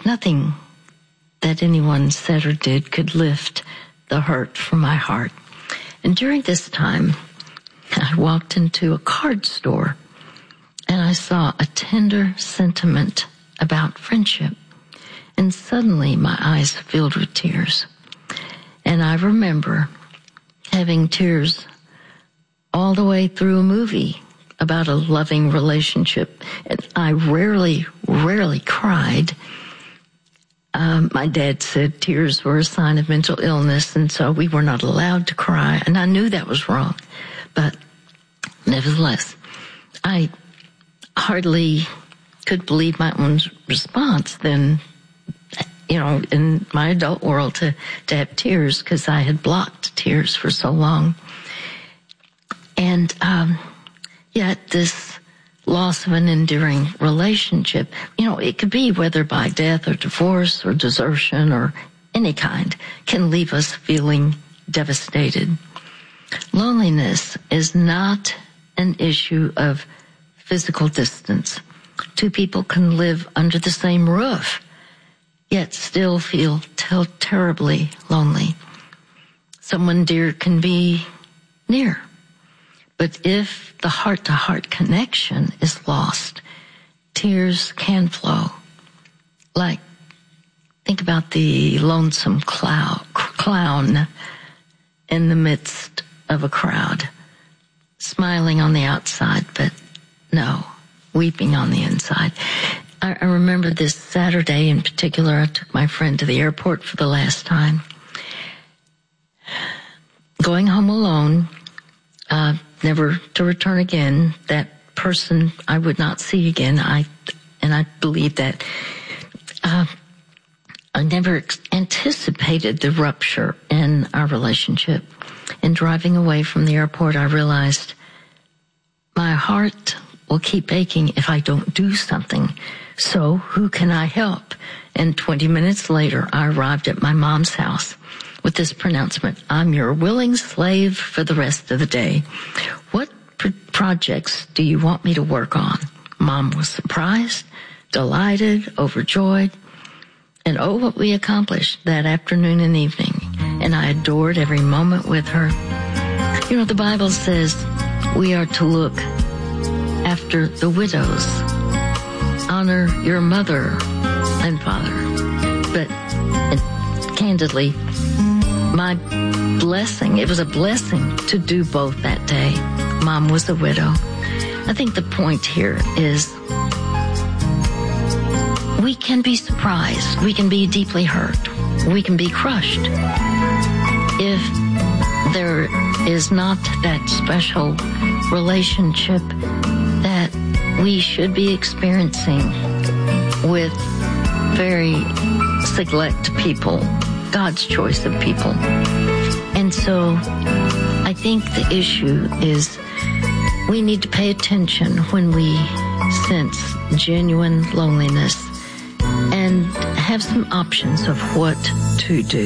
nothing that anyone said or did could lift the hurt from my heart. And during this time, I walked into a card store and I saw a tender sentiment about friendship. And suddenly my eyes filled with tears. And I remember having tears all the way through a movie about a loving relationship. And I rarely cried. My dad said tears were a sign of mental illness, and so we were not allowed to cry. And I knew that was wrong. But nevertheless, I hardly could believe my own response then, in my adult world to have tears, because I had blocked tears for so long. And yet this loss of an enduring relationship, it could be whether by death or divorce or desertion or any kind, can leave us feeling devastated. Loneliness is not an issue of physical distance. Two people can live under the same roof, yet still feel terribly lonely. Someone dear can be near. But if the heart-to-heart connection is lost, tears can flow. Like, think about the lonesome clown in the midst of a crowd, smiling on the outside, but no, weeping on the inside. I remember this Saturday in particular, I took my friend to the airport for the last time. Going home alone, never to return again. That person I would not see again. I believe that I never anticipated the rupture in our relationship. In driving away from the airport, I realized my heart will keep aching if I don't do something. So who can I help? And 20 minutes later, I arrived at my mom's house with this pronouncement: I'm your willing slave for the rest of the day. What projects do you want me to work on? Mom was surprised, delighted, overjoyed. And oh, what we accomplished that afternoon and evening. And I adored every moment with her. The Bible says we are to look after the widows. Honor your mother and father. But candidly, my blessing, it was a blessing to do both that day. Mom was a widow. I think the point here is we can be surprised. We can be deeply hurt. We can be crushed. If there is not that special relationship that we should be experiencing with very select people, God's choice of people. And so I think the issue is we need to pay attention when we sense genuine loneliness and have some options of what to do.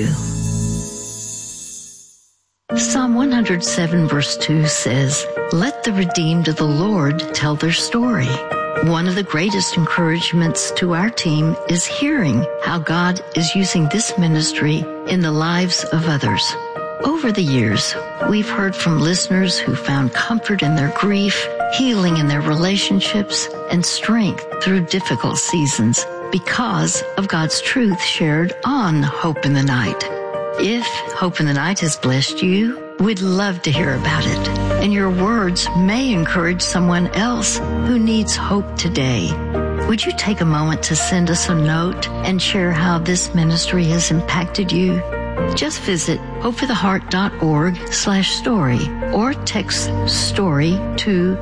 Psalm 107 verse 2 says, "Let the redeemed of the Lord tell their story." One of the greatest encouragements to our team is hearing how God is using this ministry in the lives of others. Over the years, we've heard from listeners who found comfort in their grief, healing in their relationships, and strength through difficult seasons because of God's truth shared on Hope in the Night. If Hope in the Night has blessed you, we'd love to hear about it. And your words may encourage someone else who needs hope today. Would you take a moment to send us a note and share how this ministry has impacted you? Just visit hopefortheheart.org/story or text STORY to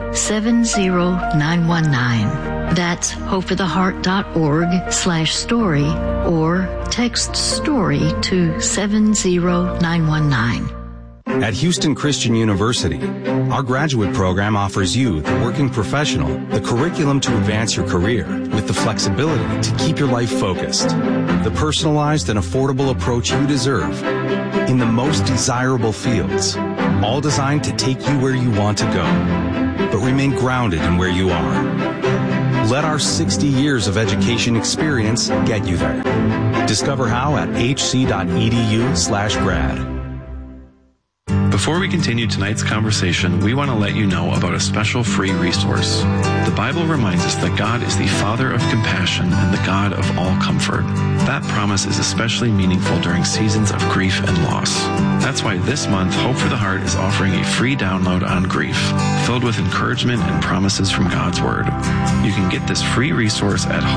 70919. That's hopefortheheart.org/story or text STORY to 70919. At Houston Christian University, our graduate program offers you, the working professional, the curriculum to advance your career with the flexibility to keep your life focused, the personalized and affordable approach you deserve in the most desirable fields, all designed to take you where you want to go, but remain grounded in where you are. Let our 60 years of education experience get you there. Discover how at hc.edu/grad. Before we continue tonight's conversation, we want to let you know about a special free resource. The Bible reminds us that God is the Father of compassion and the God of all comfort. That promise is especially meaningful during seasons of grief and loss. That's why this month, Hope for the Heart is offering a free download on grief, filled with encouragement and promises from God's Word. You can get this free resource at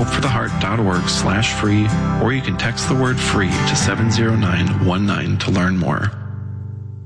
hopefortheheart.org/free, or you can text the word free to 70919 to learn more.